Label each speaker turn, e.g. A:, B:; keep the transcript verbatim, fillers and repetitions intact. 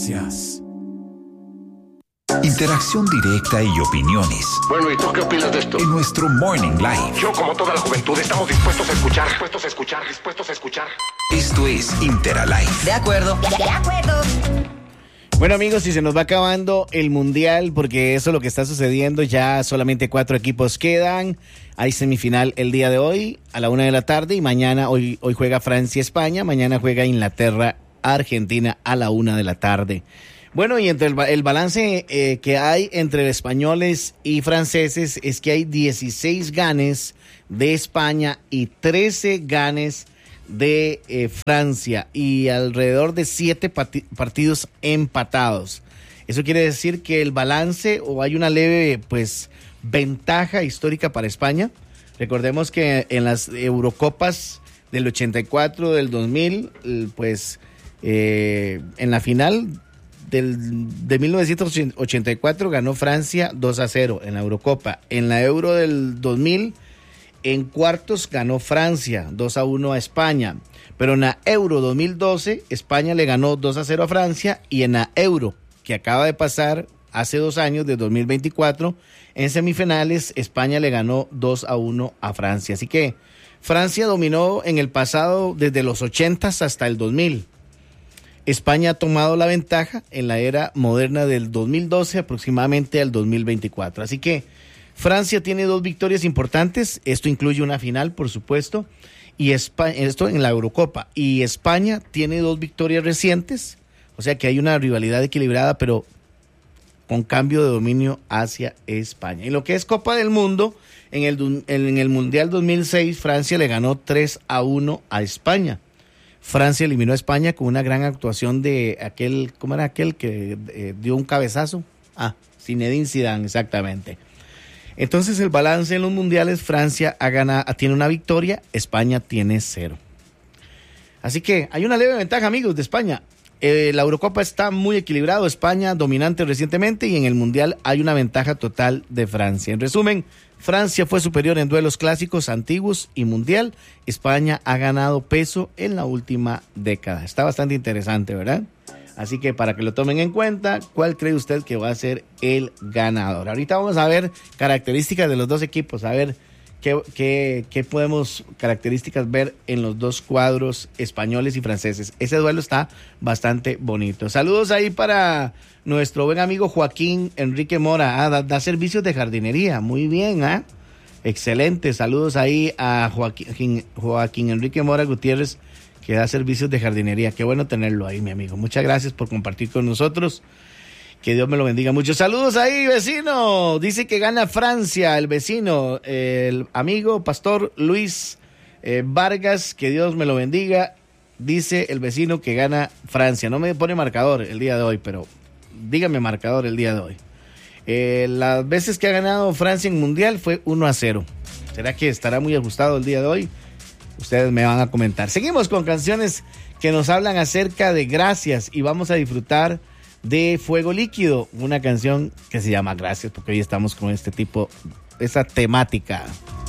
A: Noticias.
B: Interacción directa y opiniones.
C: Bueno, ¿y tú qué opinas de esto?
B: En nuestro Morning Live.
C: Yo, como toda la juventud, estamos dispuestos a escuchar, dispuestos a escuchar, dispuestos a escuchar.
B: Esto es Interalive.
D: De acuerdo.
E: De acuerdo.
F: Bueno, amigos, si se nos va acabando el Mundial, porque eso es lo que está sucediendo, ya solamente cuatro equipos quedan. Hay semifinal el día de hoy a la una de la tarde y mañana, hoy, hoy juega Francia-España, mañana juega Inglaterra-Argentina a la una de la tarde. Bueno, y entre el, el balance eh, que hay entre españoles y franceses es que hay dieciséis ganes de España y trece ganes de eh, Francia y alrededor de siete pati- partidos empatados. Eso quiere decir que el balance o hay una leve pues ventaja histórica para España. Recordemos que en las Eurocopas del ochenta y cuatro, del dos mil, pues eh, en la final del, de mil novecientos ochenta y cuatro ganó Francia dos a cero en la Eurocopa. En la Euro del dos mil, en cuartos ganó Francia dos a uno a España. Pero en la Euro dos mil doce, España le ganó dos a cero a Francia. Y en la Euro, que acaba de pasar hace dos años, de dos mil veinticuatro, en semifinales, España le ganó dos a uno a Francia. Así que Francia dominó en el pasado desde los ochentas hasta el dos mil. España ha tomado la ventaja en la era moderna del dos mil doce aproximadamente al dos mil veinticuatro. Así que Francia tiene dos victorias importantes, esto incluye una final, por supuesto, y España, esto en la Eurocopa. Y España tiene dos victorias recientes, o sea que hay una rivalidad equilibrada, pero con cambio de dominio hacia España. En lo que es Copa del Mundo, en el, en el Mundial dos mil seis, Francia le ganó tres a uno a España. Francia eliminó a España con una gran actuación de aquel, ¿cómo era aquel que eh, dio un cabezazo? Ah, Zinedine Zidane, exactamente. Entonces el balance en los mundiales, Francia ha ganado, tiene una victoria, España tiene cero. Así que hay una leve ventaja, amigos, de España. Eh, la Eurocopa está muy equilibrado, España dominante recientemente y en el mundial hay una ventaja total de Francia. En resumen, Francia fue superior en duelos clásicos, antiguos y mundial. España ha ganado peso en la última década. Está bastante interesante, ¿verdad? Así que para que lo tomen en cuenta, ¿cuál cree usted que va a ser el ganador? Ahorita vamos a ver características de los dos equipos, a ver qué, qué, qué podemos características ver en los dos cuadros españoles y franceses. Ese duelo está bastante bonito. Saludos ahí para nuestro buen amigo Joaquín Enrique Mora. Ah, da, da servicios de jardinería. Muy bien, ¿ah? ¿eh? Excelente. Saludos ahí a Joaquín, Joaquín Enrique Mora Gutiérrez, que da servicios de jardinería. Qué bueno tenerlo ahí, mi amigo. Muchas gracias por compartir con nosotros. Que Dios me lo bendiga mucho. Saludos ahí, vecino. Dice que gana Francia, el vecino, el amigo pastor Luis eh, Vargas. Que Dios me lo bendiga. Dice el vecino que gana Francia. No me pone marcador el día de hoy, pero dígame marcador el día de hoy. Eh, las veces que ha ganado Francia en Mundial fue uno a cero. ¿Será que estará muy ajustado el día de hoy? Ustedes me van a comentar. Seguimos con canciones que nos hablan acerca de gracias y vamos a disfrutar de Fuego Líquido, una canción que se llama Gracias, porque hoy estamos con este tipo, esa temática.